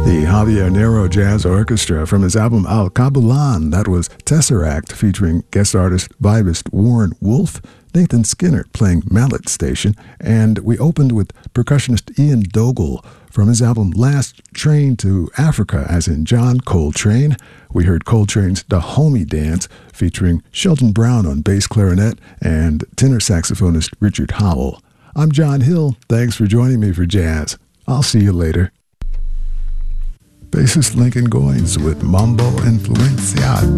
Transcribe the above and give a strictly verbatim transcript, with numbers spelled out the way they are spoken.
The Javier Nero Jazz Orchestra from his album Al Cabulan. That was Tesseract, featuring guest artist, vibist Warren Wolf, Nathan Skinner playing Mallet Station, and we opened with percussionist Ian Dogle from his album Last Train to Africa, as in John Coltrane. We heard Coltrane's Dahomey Dance, featuring Shelton Brown on bass clarinet and tenor saxophonist Richard Howell. I'm John Hill. Thanks for joining me for Jazz. I'll see you later. Bassist Lincoln Goines with Mambo Influencia.